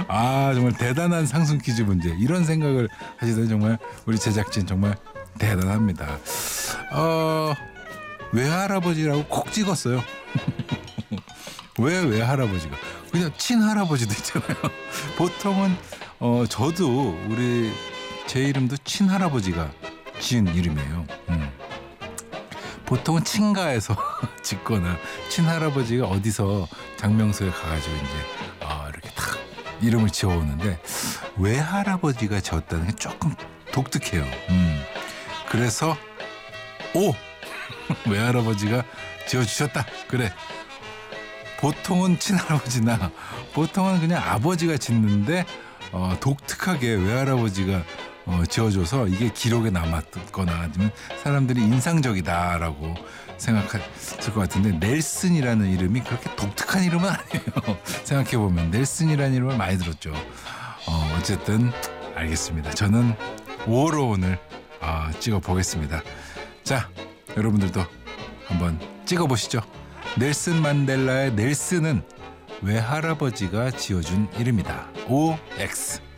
정말 대단한 상승 퀴즈 문제. 이런 생각을 하시다니 정말 우리 제작진 정말 대단합니다. 외할아버지라고 콕 찍었어요. 왜 외할아버지가? 그냥 친할아버지도 있잖아요. 보통은 저도 제 이름도 친할아버지가 지은 이름이에요. 보통은 친가에서 짓거나 친할아버지가 어디서 장명소에 가가지고 이제 이렇게 탁 이름을 지어오는데 외할아버지가 지었다는 게 조금 독특해요. 그래서 외할아버지가 지어주셨다. 그래. 보통은 친할아버지나 보통은 그냥 아버지가 짓는데 독특하게 외할아버지가 지어줘서 이게 기록에 남았거나 아니면 사람들이 인상적이다라고 생각했을 것 같은데 넬슨이라는 이름이 그렇게 독특한 이름은 아니에요. 생각해보면 넬슨이라는 이름을 많이 들었죠. 어쨌든 알겠습니다. 저는 5로 오늘 찍어보겠습니다. 자, 여러분들도 한번 찍어보시죠. 넬슨 만델라의 넬슨은 외할아버지가 지어준 이름이다. OX.